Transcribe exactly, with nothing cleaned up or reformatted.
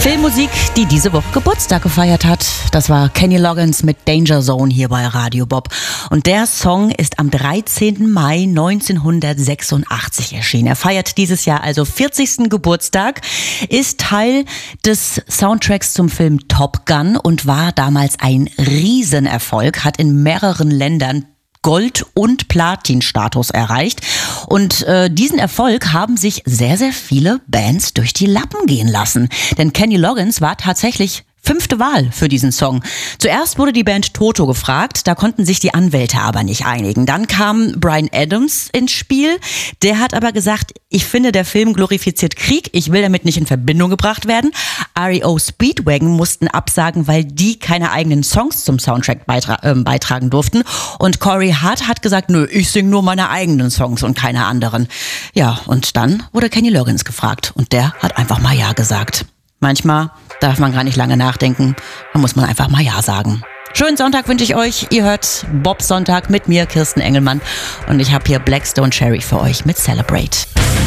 Filmmusik, die diese Woche Geburtstag gefeiert hat. Das war Kenny Loggins mit Danger Zone hier bei Radio Bob. Und der Song ist am dreizehnten Mai neunzehnhundertsechsundachtzig erschienen. Er feiert dieses Jahr also vierzigsten Geburtstag, ist Teil des Soundtracks zum Film Top Gun und war damals ein Riesenerfolg, hat in mehreren Ländern Gold- und Platin-Status erreicht. Und äh, diesen Erfolg haben sich sehr, sehr viele Bands durch die Lappen gehen lassen. Denn Kenny Loggins war tatsächlich fünfte Wahl für diesen Song. Zuerst wurde die Band Toto gefragt, da konnten sich die Anwälte aber nicht einigen. Dann kam Bryan Adams ins Spiel, der hat aber gesagt, ich finde, der Film glorifiziert Krieg, ich will damit nicht in Verbindung gebracht werden. R E O Speedwagon mussten absagen, weil die keine eigenen Songs zum Soundtrack beitra- äh, beitragen durften. Und Corey Hart hat gesagt, nö, ich singe nur meine eigenen Songs und keine anderen. Ja, und dann wurde Kenny Loggins gefragt und der hat einfach mal Ja gesagt. Manchmal darf man gar nicht lange nachdenken, da muss man einfach mal Ja sagen. Schönen Sonntag wünsche ich euch. Ihr hört Bob Sonntag mit mir, Kirsten Engelmann. Und ich habe hier Blackstone Cherry für euch mit Celebrate.